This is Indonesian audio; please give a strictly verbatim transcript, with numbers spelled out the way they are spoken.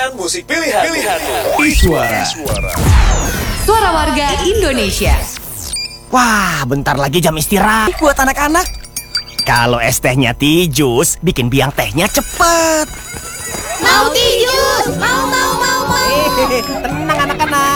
dengan musik pilihan. Pilihanmu. Iswara. Suara warga Indonesia. Wah, bentar lagi jam istirahat buat anak-anak. Kalau es tehnya Tijus, bikin biang tehnya cepet. Mau Tijus, mau mau mau mau. Hehehe, tenang anak-anak.